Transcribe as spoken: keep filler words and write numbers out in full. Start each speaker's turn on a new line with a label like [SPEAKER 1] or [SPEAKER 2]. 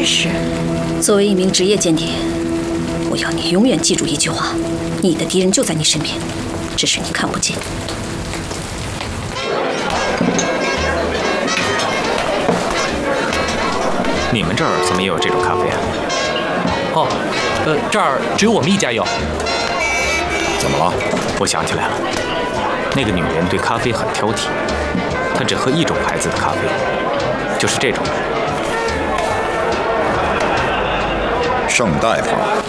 [SPEAKER 1] 是，作为一名职业间谍，我要你永远记住一句话：你的敌人就在你身边，只是你看不见。
[SPEAKER 2] 你们这儿怎么也有这种咖啡啊？
[SPEAKER 3] 哦，呃，这儿只有我们一家有。
[SPEAKER 2] 怎么了？我想起来了，那个女人对咖啡很挑剔，她只喝一种牌子的咖啡，就是这种。
[SPEAKER 4] 圣代吧。